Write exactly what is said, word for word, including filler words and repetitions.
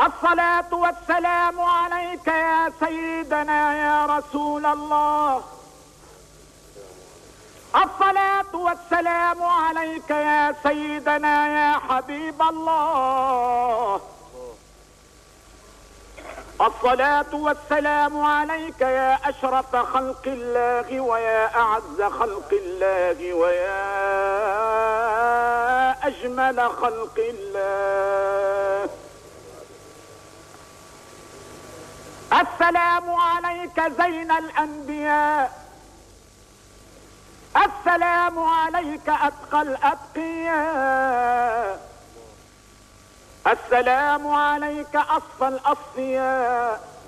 الصلاة والسلام عليك يا سيدنا يا رسول الله. الصلاة والسلام عليك يا سيدنا يا حبيب الله. الصلاة والسلام عليك يا أشرف خلق الله ويا أعز خلق الله ويا أجمل خلق الله. السلام عليك زين الأنبياء. السلام عليك أتقى الأتقياء. السلام عليك أصفى الأصفياء.